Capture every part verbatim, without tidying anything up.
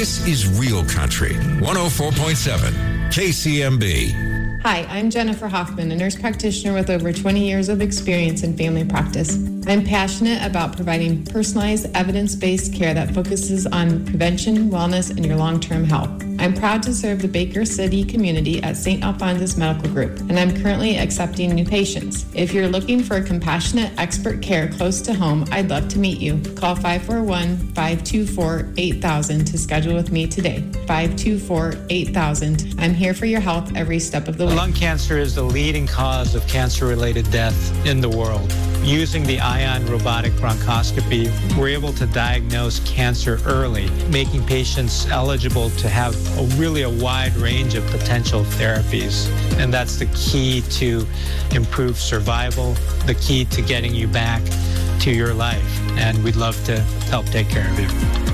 This is Real Country, one oh four point seven K C M B. Hi, I'm Jennifer Hoffman, a nurse practitioner with over twenty years of experience in family practice. I'm passionate about providing personalized, evidence-based care that focuses on prevention, wellness, and your long-term health. I'm proud to serve the Baker City community at Saint Alphonsus Medical Group, and I'm currently accepting new patients. If you're looking for compassionate, expert care close to home, I'd love to meet you. Call five four one, five two four, eight thousand to schedule with me today. five two four, eight thousand. I'm here for your health every step of the way. Lung cancer is the leading cause of cancer-related death in the world. Using the ion robotic bronchoscopy, we're able to diagnose cancer early, making patients eligible to have a, really a wide range of potential therapies. And that's the key to improved survival, the key to getting you back to your life. And we'd love to help take care of you.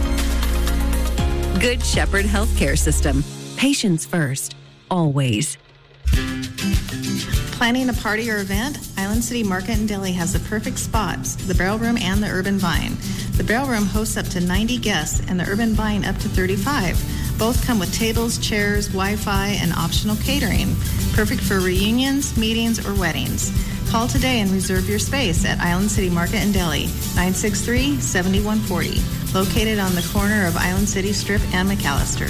Good Shepherd Healthcare System. Patients first, always. Planning a party or event? Island City Market and Deli has the perfect spots, the Barrel Room and the Urban Vine. The Barrel Room hosts up to ninety guests and the Urban Vine up to thirty-five. Both come with tables, chairs, Wi-Fi, and optional catering. Perfect for reunions, meetings, or weddings. Call today and reserve your space at Island City Market and Deli, nine six three, seven one four zero, located on the corner of Island City Strip and McAllister.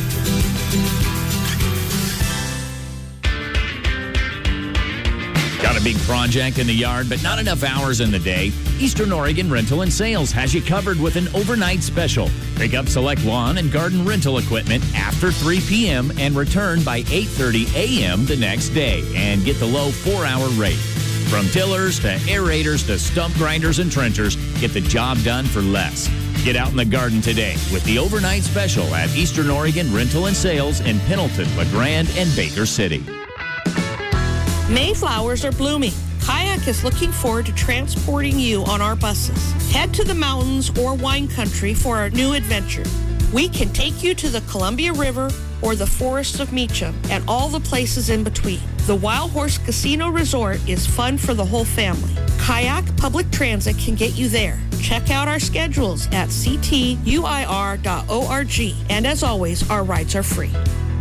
Got a big project in the yard, but not enough hours in the day? Eastern Oregon Rental and Sales has you covered with an overnight special. Pick up select lawn and garden rental equipment after three p.m. and return by eight thirty a.m. the next day and get the low four-hour rate. From tillers to aerators to stump grinders and trenchers, get the job done for less. Get out in the garden today with the overnight special at Eastern Oregon Rental and Sales in Pendleton, LeGrand, and Baker City. Mayflowers are blooming. Kayak is looking forward to transporting you on our buses. Head to the mountains or wine country for our new adventure. We can take you to the Columbia River or the forests of Meacham and all the places in between. The Wild Horse Casino Resort is fun for the whole family. Kayak Public Transit can get you there. Check out our schedules at c t u i r dot org. And as always, our rides are free.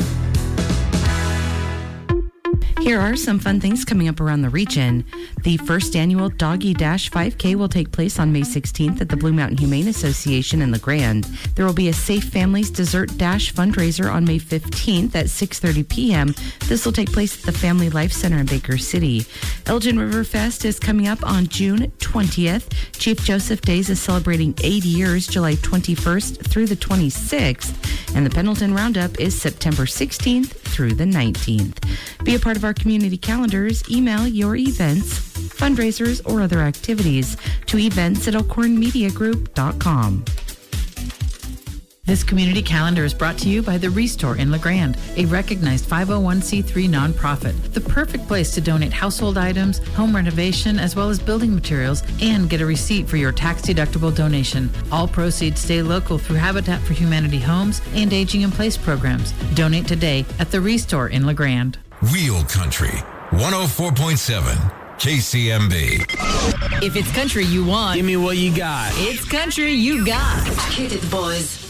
Here are some fun things coming up around the region. The first annual Doggy Dash five K will take place on May sixteenth at the Blue Mountain Humane Association in LeGrand. There will be a Safe Families Dessert Dash fundraiser on May fifteenth at six thirty p.m. This will take place at the Family Life Center in Baker City. Elgin River Fest is coming up on June twentieth. Chief Joseph Days is celebrating eighty years, July twenty-first through the twenty-sixth. And the Pendleton Roundup is September sixteenth through the nineteenth. Be a part of our community calendars. Email your events, fundraisers, or other activities to events at elkhorn media group dot com. This community calendar is brought to you by The Restore in LeGrand, a recognized five oh one c three nonprofit. The perfect place to donate household items, home renovation, as well as building materials, and get a receipt for your tax-deductible donation. All proceeds stay local through Habitat for Humanity homes and Aging in Place programs. Donate today at The Restore in LeGrand. Real Country, one oh four point seven K C M B. If it's country you want, give me what you got. It's country you got. Hit it, boys.